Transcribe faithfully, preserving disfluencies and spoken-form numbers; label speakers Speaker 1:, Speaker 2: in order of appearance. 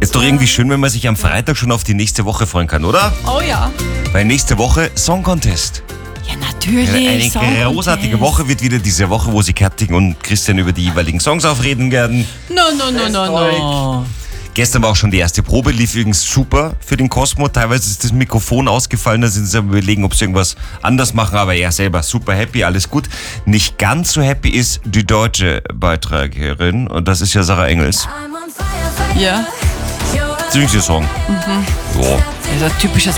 Speaker 1: Ist doch irgendwie schön, wenn man sich am Freitag schon auf die nächste Woche freuen kann, oder?
Speaker 2: Oh ja.
Speaker 1: Weil nächste Woche Song Contest.
Speaker 2: Ja, natürlich.
Speaker 1: Eine großartige Woche wird wieder diese Woche, wo sich Katrin und Christian über die jeweiligen Songs aufreden werden.
Speaker 2: No, no, no, no, no.
Speaker 1: Gestern war auch schon die erste Probe, lief übrigens super für den Cosmo. Teilweise ist das Mikrofon ausgefallen, da sind sie am Überlegen, ob sie irgendwas anders machen, aber er selber super happy, alles gut. Nicht ganz so happy ist die deutsche Beitragerin und das ist ja Sarah Engels.
Speaker 2: Ja.
Speaker 1: Ziemlich der Song.
Speaker 2: Mhm.
Speaker 1: Ja.
Speaker 2: Also ein typisches